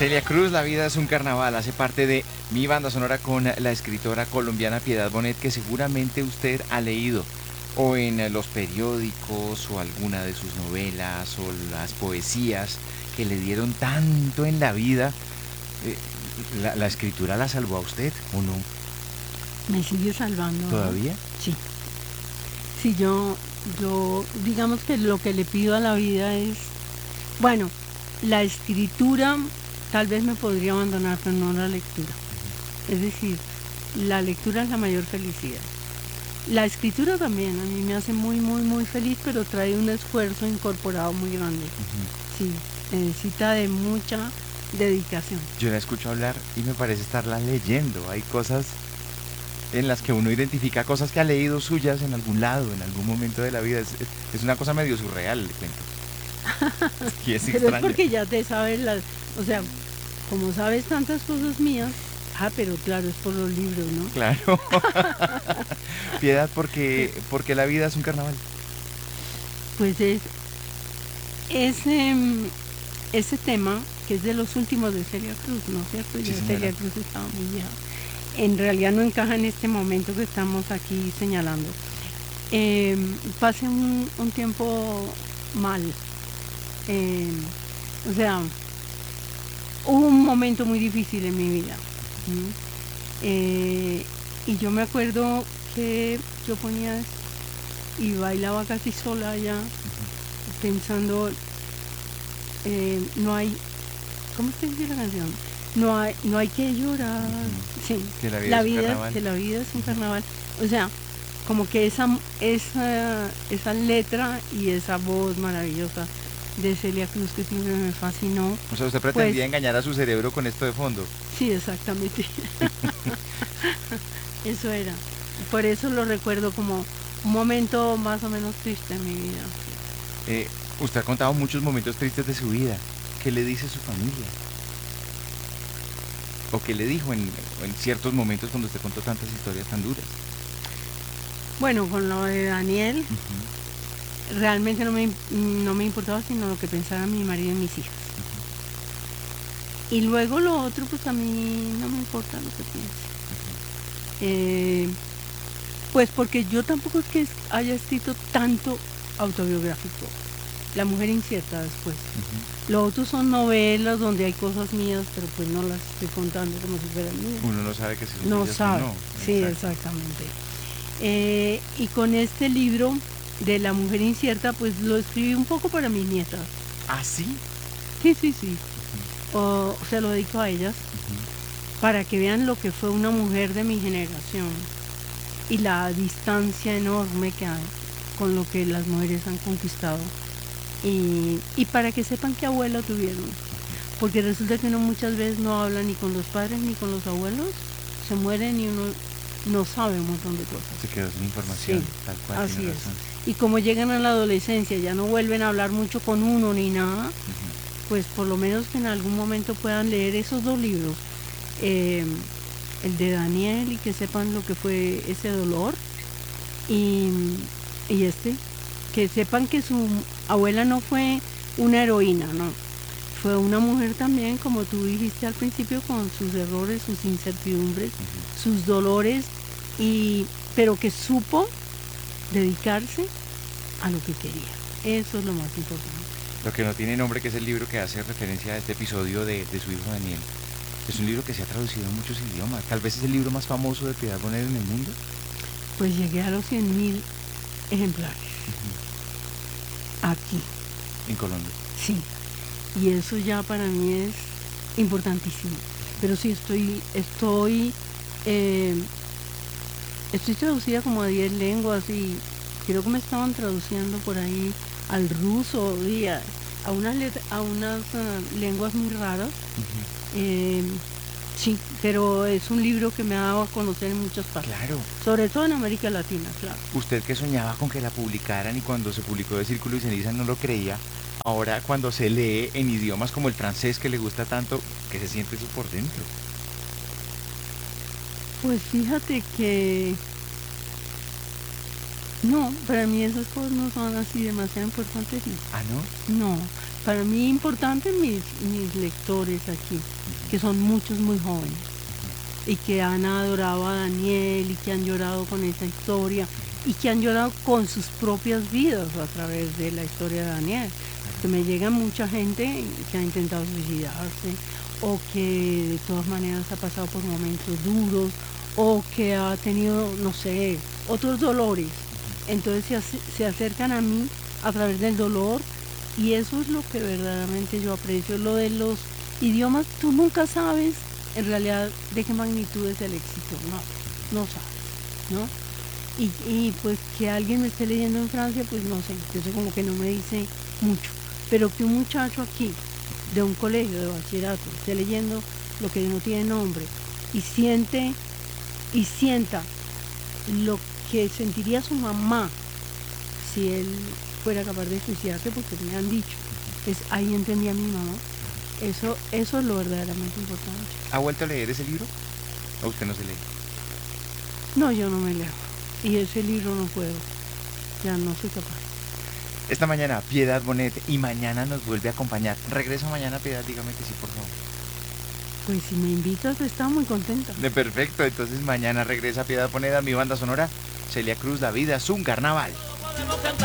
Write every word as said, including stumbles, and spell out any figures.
Celia Cruz, La vida es un carnaval, hace parte de mi banda sonora con la escritora colombiana Piedad Bonet, que seguramente usted ha leído o en los periódicos o alguna de sus novelas o las poesías que le dieron tanto en la vida. Eh, la, la escritura la salvó a usted o no? Me sigue salvando, ¿no? ¿Todavía? Sí. Sí, yo, yo, digamos que lo que le pido a la vida es, bueno, la escritura tal vez me podría abandonar, pero no la lectura. Es decir, la lectura es la mayor felicidad. La escritura también a mí me hace muy, muy, muy feliz, pero trae un esfuerzo incorporado muy grande. Ujú. Sí, necesita de mucha dedicación. Yo la escucho hablar y me parece estarla leyendo. Hay cosas en las que uno identifica cosas que ha leído suyas en algún lado, en algún momento de la vida. Es, es- es una cosa medio surreal, le cuento. Y es Pero es extraño. porque ya te sabes las, o sea, como sabes tantas cosas mías, ah, pero claro, es por los libros, ¿no? Claro. Piedad, porque, porque la vida es un carnaval. Pues es ese, mm, ese tema, que es de los últimos de Celia Cruz, ¿no es cierto? Sí, Ya señora. Celia Cruz estaba muy vieja. En realidad no encaja en este momento que estamos aquí señalando. Eh, pasé un, un tiempo mal. Eh, o sea, hubo un momento muy difícil en mi vida. ¿Mm? Eh, y yo me acuerdo que yo ponía y bailaba casi sola allá, pensando, eh, no hay, ¿cómo se dice la canción? No hay, no hay que llorar. Ujú. Sí, Que la vida la es un vida, carnaval. que la vida es un Ujú. carnaval. O sea, como que esa, esa, esa letra y esa voz maravillosa de Celia Cruz que siempre me fascinó, O sea, usted pues pretendía engañar a su cerebro con esto de fondo. sí, exactamente. Eso era. Por eso lo recuerdo como un momento más o menos triste en mi vida. Eh, usted ha contado muchos momentos tristes de su vida. ¿Qué le dice su familia? ¿O qué le dijo en, en ciertos momentos cuando usted contó tantas historias tan duras? Bueno, con lo de Daniel, Ujú, realmente no me, no me importaba sino lo que pensaran mi marido y mis hijas. ujú, Y luego lo otro, pues a mí no me importa lo que piensen. ujú. Eh, pues porque yo tampoco es que haya escrito tanto autobiográfico. La mujer incierta después. Ujú. Lo otro son novelas donde hay cosas mías, pero pues no las estoy contando como si fueran mías. Uno no sabe que si son No suyas o sabe. no. Sí, Exacto. exactamente. Eh, y con este libro de La mujer incierta, pues lo escribí un poco para mis nietas. ¿Ah, sí? Sí, sí, sí. Ujú, O, se lo dedico a ellas ujú. para que vean lo que fue una mujer de mi generación y la distancia enorme que hay con lo que las mujeres han conquistado. Y, y para que sepan qué abuelo tuvieron. Porque resulta que uno muchas veces no habla ni con los padres ni con los abuelos, se mueren y uno no sabe un montón de cosas. Se quedó sin Sí, información, tal cual, tiene así es. razón. Y como llegan a la adolescencia, ya no vuelven a hablar mucho con uno ni nada, Ujú. pues por lo menos que en algún momento puedan leer esos dos libros, eh, el de Daniel y que sepan lo que fue ese dolor, y, y este, que sepan que su abuela no fue una heroína, no, fue una mujer también, como tú dijiste al principio, con sus errores, sus incertidumbres, Ujú. sus dolores, y, pero que supo dedicarse a lo que quería. Eso es lo más importante. Lo que no tiene nombre, que es el libro que hace referencia a este episodio de, de su hijo Daniel. Es un libro que se ha traducido en muchos idiomas. Tal vez es el libro más famoso de Piedad Bonet en el mundo. Pues llegué a los cien mil ejemplares Ujú. aquí, En Colombia. sí. Y eso ya para mí es importantísimo. Pero sí estoy, estoy, eh, estoy traducida como a diez lenguas y creo que me estaban traduciendo por ahí al ruso y a, a unas, let- a unas uh, lenguas muy raras. Ujú. Eh, sí, pero es un libro que me ha dado a conocer en muchas partes, Claro. sobre todo en América Latina, claro. Usted que soñaba con que la publicaran y cuando se publicó de Círculo y Ceniza no lo creía, ahora cuando se lee en idiomas como el francés que le gusta tanto, ¿qué se siente eso por dentro? Pues fíjate que No, para mí esas cosas no son así demasiado importantes, no. Ah, ¿no? No, para mí importantes mis, mis lectores aquí, que son muchos muy jóvenes y que han adorado a Daniel y que han llorado con esa historia y que han llorado con sus propias vidas a través de la historia de Daniel. Que me llega mucha gente que ha intentado suicidarse o que de todas maneras ha pasado por momentos duros o que ha tenido, no sé, otros dolores. Entonces se, ace- se acercan a mí a través del dolor y eso es lo que verdaderamente yo aprecio. Lo de los idiomas, tú nunca sabes en realidad de qué magnitud es el éxito. No, no sabes, ¿no? Y, y pues que alguien me esté leyendo en Francia, pues no sé, eso como que no me dice mucho. Pero que un muchacho aquí, de un colegio de bachillerato, esté leyendo lo que no tiene nombre y siente y sienta lo que sentiría su mamá si él fuera capaz de suicidarse, porque me han dicho, es ahí entendí a mi mamá. Eso, eso es lo verdaderamente importante. ¿Ha vuelto a leer ese libro? ¿O usted no se lee? No, yo no me leo. Y ese libro no puedo. Ya no soy capaz. Esta mañana, Piedad Bonet, y mañana nos vuelve a acompañar. ¿Regresa mañana, Piedad? Dígame que sí, por favor. Pues si me invitas, estaba muy contenta. De perfecto, entonces mañana regresa Piedad Bonet a mi banda sonora. Celia Cruz, La Vida es un carnaval.